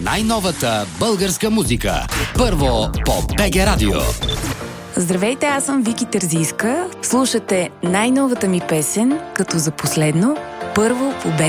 най-новата българска музика. Първо по БГ Радио. Здравейте, аз съм Вики Терзийска. Слушате най-новата ми песен, като за последно, първо по БГ